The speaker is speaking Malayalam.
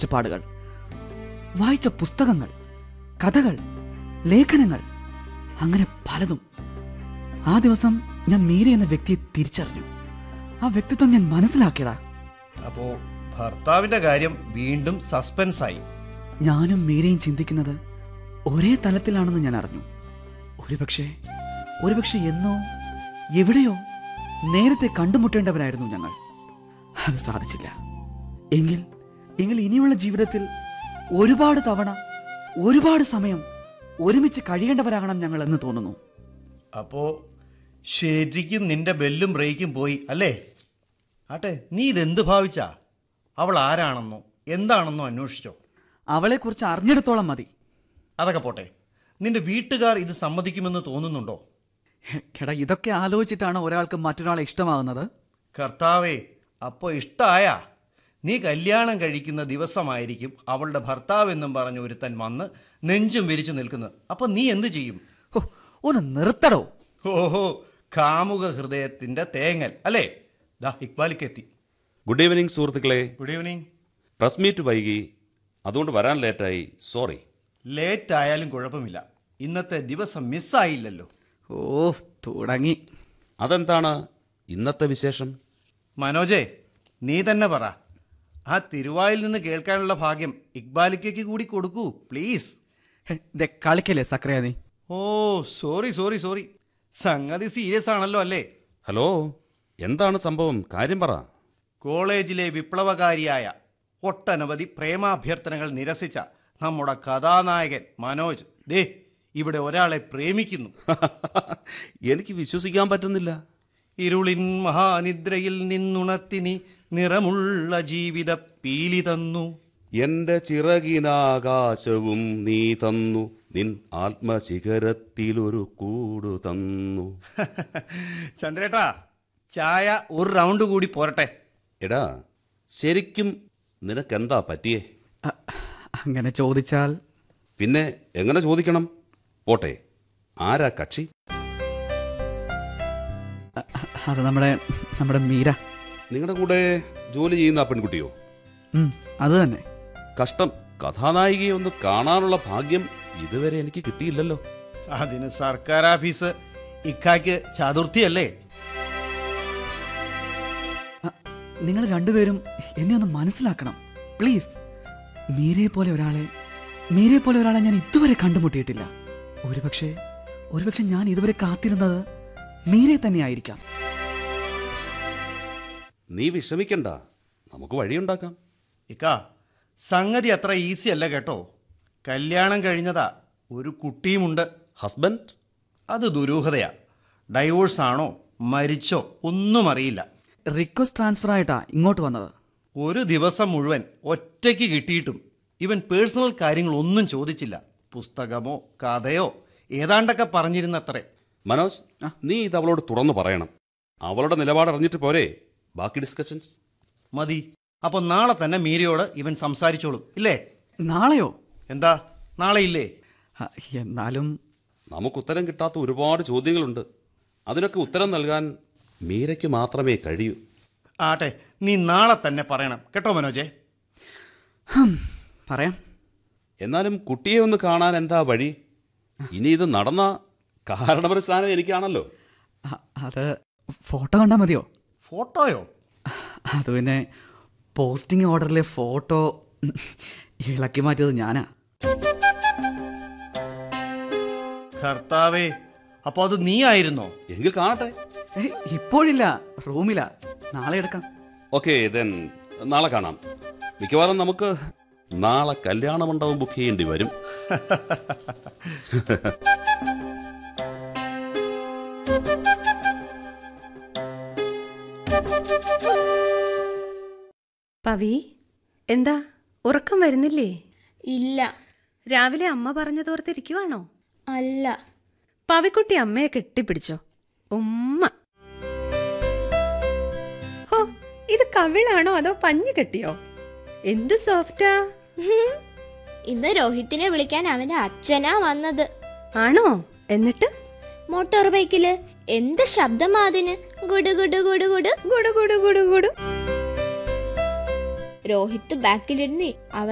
കാഴ്ചപ്പാടുകൾ, വായിച്ച പുസ്തകങ്ങൾ, കഥകൾ, ലേഖനങ്ങൾ, അങ്ങനെ പലതും. ആ ദിവസം ഞാൻ മീര എന്ന വ്യക്തിയെ തിരിച്ചറിഞ്ഞു. ആ വ്യക്തിത്വം ഞാൻ മനസ്സിലാക്കിയടാ. അപ്പോ ഭർത്താവിന്റെ കാര്യം വീണ്ടും സസ്പെൻസായി. ഞാനും മീരയും ചിന്തിക്കുന്നത് ഒരേ തലത്തിലാണെന്ന് ഞാൻ അറിഞ്ഞു. ഒരുപക്ഷെ എന്നോ എവിടെയോ നേരത്തെ കണ്ടുമുട്ടേണ്ടവരായിരുന്നു ഞങ്ങൾ. അത് സാധിച്ചില്ല. എങ്കിൽ ഇനിയുള്ള ജീവിതത്തിൽ ഒരുപാട് തവണ ഒരുപാട് സമയം ഒരുമിച്ച് കഴിയേണ്ടവരാകണം ഞങ്ങൾ എന്ന് തോന്നുന്നു. അപ്പോ ശരിക്കും നിന്റെ ബെല്ലും ബ്രേക്കും പോയി അല്ലേ? ആട്ടെ, നീ ഇതെന്ത് ഭാവിച്ചാ? അവൾ ആരാണെന്നോ എന്താണെന്നോ അന്വേഷിച്ചോ? അവളെക്കുറിച്ച് അറിഞ്ഞിടത്തോളം മതി. അതൊക്കെ പോട്ടെ, നിന്റെ വീട്ടുകാർ ഇത് സമ്മതിക്കുമെന്ന് തോന്നുന്നുണ്ടോ? എടാ, ഇതൊക്കെ ആലോചിച്ചിട്ടാണ് ഒരാൾക്ക് മറ്റൊരാളെ ഇഷ്ടമാകുന്നത്? കർത്താവേ, അപ്പോൾ ഇഷ്ടായ? നീ കല്യാണം കഴിക്കുന്ന ദിവസമായിരിക്കും അവളുടെ ഭർത്താവെന്നും പറഞ്ഞ് ഒരുത്തൻ വന്ന് നെഞ്ചും വിരിച്ചു നിൽക്കുന്നത്. അപ്പം നീ എന്ത് ചെയ്യും? ഒന്ന് നിർത്തടോ. ഓഹോ, കാമുക ഹൃദയത്തിന്റെ തേങ്ങൽ അല്ലേ? ദാ ഇക്ബാലിക്ക് എത്തി. ഗുഡ് ഈവനിങ് സുഹൃത്തുക്കളെ. Good evening. പ്രസ് മീറ്റ് വൈകി, അതുകൊണ്ട് വരാൻ ലേറ്റായി. സോറി. ലേറ്റ് ആയാലും കുഴപ്പമില്ല, ഇന്നത്തെ ദിവസം മിസ്സായില്ലല്ലോ. ഓ, തുടങ്ങി. അതെന്താണ് ഇന്നത്തെ വിശേഷം? മനോജേ, നീ തന്നെ പറ. ആ തിരുവായിൽ നിന്ന് കേൾക്കാനുള്ള ഭാഗ്യം ഇക്ബാലിക്കയ്ക്ക് കൂടി കൊടുക്കൂ പ്ലീസ്. കളിക്കല്ലേ സക്രിയ നീ? ഓ, സോറി. സംഗതി സീരിയസ് ആണല്ലോ അല്ലേ? ഹലോ, എന്താണ് സംഭവം? കാര്യം പറ. കോളേജിലെ വിപ്ലവകാരിയായ ഒട്ടനവധി പ്രേമാഭ്യർത്ഥനകൾ നിരസിച്ച നമ്മുടെ കഥാനായകൻ മനോജ് ദേ ഇവിടെ ഒരാളെ പ്രേമിക്കുന്നു. എനിക്ക് വിശ്വസിക്കാൻ പറ്റുന്നില്ല. ഇരുളിൻ മഹാനിദ്രയിൽ നിന്നുണർത്തിനി നിറമുള്ള ജീവിത പീലി തന്നു. എന്റെ ചിറകിനാകാശവും നീ തന്നു, നിൻ ആത്മശിഖരത്തിലൊരു കൂട് തന്നു. ചന്ദ്രേട്ടാ, ചായ ഒരു റൗണ്ട് കൂടി പോരട്ടെ? എടാ, ശരിക്കും നിനക്കെന്താ പറ്റിയേ? അങ്ങനെ ചോദിച്ചാൽ പിന്നെ എങ്ങനെ ചോദിക്കണം? പോട്ടെ, ആരാ കക്ഷി? അത് നമ്മുടെ മീര. നിങ്ങളുടെ കൂടെ ജോലി ചെയ്യുന്ന ആ പെൺകുട്ടിയോ? അത് തന്നെ. കഷ്ടം, കഥാനായികയെ ഒന്ന് കാണാനുള്ള ഭാഗ്യം ഇതുവരെ എനിക്ക് കിട്ടിയില്ലല്ലോ. അതിന് സർക്കാർ ഓഫീസ് ഇക്കാക്ക് ചതുർത്ഥിയല്ലേ? നിങ്ങൾ രണ്ടുപേരും എന്നെ ഒന്ന് മനസ്സിലാക്കണം പ്ലീസ്. മീരയെ പോലെ ഒരാളെ ഞാൻ ഇതുവരെ കണ്ടുമുട്ടിയിട്ടില്ല. ഒരുപക്ഷെ ഞാൻ ഇതുവരെ കാത്തിരുന്നത് മീരയെ തന്നെയായിരിക്കാം. നീ വിഷമിക്കണ്ട, നമുക്ക് വഴിയുണ്ടാക്കാം. ഇക്കാ, സംഗതി അത്ര ഈസി അല്ല കേട്ടോ. കല്യാണം കഴിഞ്ഞതാ, ഒരു കുട്ടിയുമുണ്ട്. ഹസ്ബൻഡ്? അത് ദുരൂഹതയാ. ഡൈവോഴ്സ് ആണോ മരിച്ചോ ഒന്നും അറിയില്ല. റിക്വസ്റ്റ് ട്രാൻസ്ഫർ ആയിട്ടാ ഇങ്ങോട്ട് വന്നത്. ഒരു ദിവസം മുഴുവൻ ഒറ്റയ്ക്ക് കിട്ടിയിട്ടും ഇവൻ പേഴ്സണൽ കാര്യങ്ങളൊന്നും ചോദിച്ചില്ല. പുസ്തകമോ കഥയോ ഏതാണ്ടൊക്കെ പറഞ്ഞിരുന്നത്രേ. മനോജ്, നീ ഇത് അവളോട് തുറന്നു പറയണം. അവളുടെ നിലപാട് അറിഞ്ഞിട്ട് പോരെ ബാക്കി ഡിസ്കഷൻസ്? മതി. അപ്പോൾ നാളെ തന്നെ മീരയോട് ഇവൻ സംസാരിച്ചോളും ഇല്ലേ? നാളെയോ? എന്താ, നാളെ ഇല്ലേ? എന്നാലും നമുക്കുത്തരം കിട്ടാത്ത ഒരുപാട് ചോദ്യങ്ങളുണ്ട്. അതിനൊക്കെ ഉത്തരം നൽകാൻ മീരയ്ക്ക് മാത്രമേ കഴിയൂ. ആട്ടെ, നീ നാളെ തന്നെ പറയണം കേട്ടോ മനോജേ? പറയാം. എന്നാലും കുട്ടിയെ ഒന്ന് കാണാൻ എന്താ വഴി? ഇനി ഇത് നടന്ന കാരണവസ്ഥാനം എനിക്കാണല്ലോ. അത് ഫോട്ടോ കണ്ടാൽ മതിയോ? ഫോട്ടോയോ? അത് പിന്നെ പോസ്റ്റിംഗ് ഓർഡറിലെ ഫോട്ടോ ഇളക്കി മാറ്റിയത് ഞാനാ. കർത്താവേ, അപ്പൊ അത് നീ ആയിരുന്നോ? എങ്കിൽ കാണട്ടെ. ഇപ്പോഴില്ല, റൂമിലാ. നാളെ എടുക്കാം. ഓക്കെ, ദെൻ നാളെ കാണാം. മിക്കവാറും നമുക്ക് നാളെ കല്യാണ മണ്ഡപം ബുക്ക് ചെയ്യേണ്ടി വരും. പവി, എന്താ ഉറക്കം വരുന്നില്ലേ? ഇല്ല. രാവിലെ അമ്മ പറഞ്ഞതോർത്തിരിക്കുവാണോ? അല്ല. പവിക്കുട്ടി അമ്മയെ കെട്ടിപ്പിടിച്ചോ. ഉമ്മ. ഹോ, ഇത് കവിളാണോ അതോ പഞ്ഞു കെട്ടിയോ? എന്ത് സോഫ്റ്റാ. ഇന്ന് രോഹിത്തിനെ വിളിക്കാൻ അവന്റെ അച്ഛനാ വന്നത്. ആണോ? എന്നിട്ട് മോട്ടോർ ബൈക്കില് എന്ത് ശബ്ദമാ അതിന്? ഗുഡു ഗുഡു ഗുഡു ഗുഡു ഗുഡു ഗുഡു ഗുഡു ഗുഡു. രോഹിത്ത് ബാക്കിലിരുന്ന് അവൻ